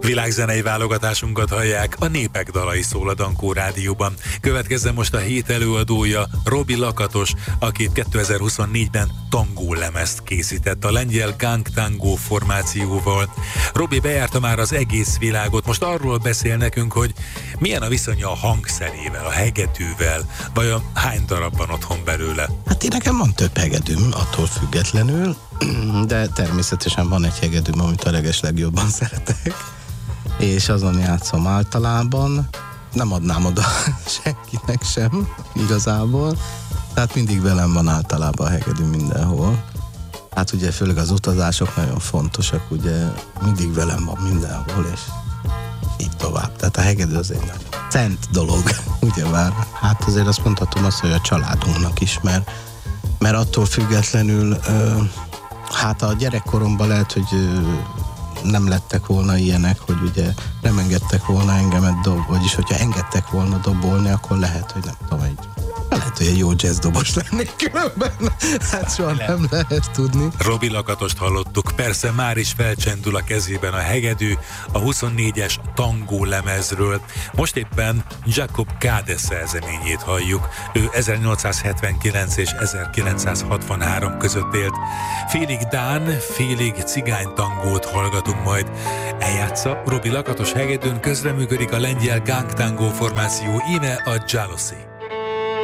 Világzenei válogatásunkat hallják, a Népek dalai szól a Dankó Rádióban. Következzen most a hét előadója, Robi Lakatos, aki 2024-ben tangó lemezt készített a lengyel Gang Tango formációval. Robi bejárta már az egész világot, most arról beszél nekünk, hogy milyen a viszonya a hangszerével, a hegedűvel, vajon hány darab van otthon belőle? Hát én nekem van több hegedűm, attól függetlenül, de természetesen van egy hegedűm, amit a legeslegjobban szeretek, és azon játszom általában. Nem adnám oda senkinek sem, igazából. Tehát mindig velem van általában a hegedű mindenhol. Hát ugye főleg az utazások nagyon fontosak, ugye mindig velem van mindenhol, és így tovább. Tehát a hegedű azért egy szent dolog, ugyebár. Hát azért azt mondhatom hogy a családunknak is, mert attól függetlenül, hát a gyerekkoromban lehet, hogy nem lettek volna ilyenek, hogy ugye nem engedtek volna engemet vagyis hogyha engedtek volna dobolni, akkor lehet, hogy nem tudom, lehet, hogy egy jó jazzdobos lennék különben. Hát soha nem lehet tudni. Robi Lakatost hallottuk, persze már is felcsendül a kezében a hegedű, a 24-es tangó lemezről. Most éppen Jakub Kade szerzeményét halljuk. Ő 1879 és 1963 között élt. Félig dán, félig cigány tangót hallgatunk majd. Eljátsza Robi Lakatos hegedűn, közreműködik a lengyel Gang Tango formáció, íme a Jealousy.